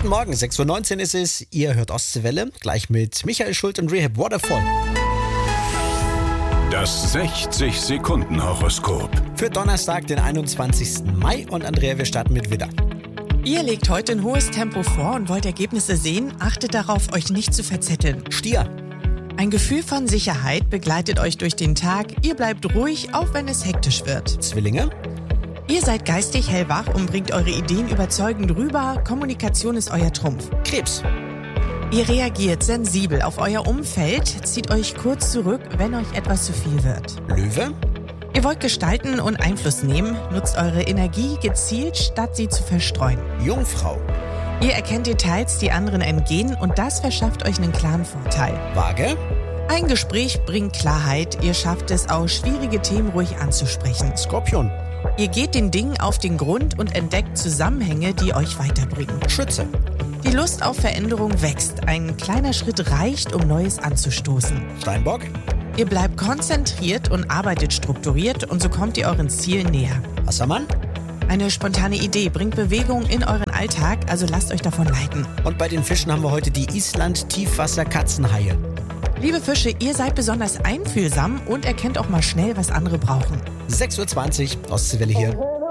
Guten Morgen, 6:19 Uhr ist es. Ihr hört Ostseewelle, gleich mit Michael Schult und Rehab Waterfall. Das 60-Sekunden-Horoskop. Für Donnerstag, den 21. Mai. Und Andrea, wir starten mit Widder. Ihr legt heute ein hohes Tempo vor und wollt Ergebnisse sehen. Achtet darauf, euch nicht zu verzetteln. Stier. Ein Gefühl von Sicherheit begleitet euch durch den Tag. Ihr bleibt ruhig, auch wenn es hektisch wird. Zwillinge. Ihr seid geistig hellwach und bringt eure Ideen überzeugend rüber. Kommunikation ist euer Trumpf. Krebs. Ihr reagiert sensibel auf euer Umfeld. Zieht euch kurz zurück, wenn euch etwas zu viel wird. Löwe. Ihr wollt gestalten und Einfluss nehmen. Nutzt eure Energie gezielt, statt sie zu verstreuen. Jungfrau. Ihr erkennt Details, die anderen entgehen, und das verschafft euch einen klaren Vorteil. Waage. Ein Gespräch bringt Klarheit. Ihr schafft es auch, schwierige Themen ruhig anzusprechen. Skorpion. Ihr geht den Dingen auf den Grund und entdeckt Zusammenhänge, die euch weiterbringen. Schütze. Die Lust auf Veränderung wächst. Ein kleiner Schritt reicht, um Neues anzustoßen. Steinbock. Ihr bleibt konzentriert und arbeitet strukturiert, und so kommt ihr euren Zielen näher. Wassermann. Eine spontane Idee bringt Bewegung in euren Alltag, also lasst euch davon leiten. Und bei den Fischen haben wir heute die Island-Tiefwasser-Katzenhaie. Liebe Fische, ihr seid besonders einfühlsam und erkennt auch mal schnell, was andere brauchen. 6:20 Uhr, Ostseewelle hier.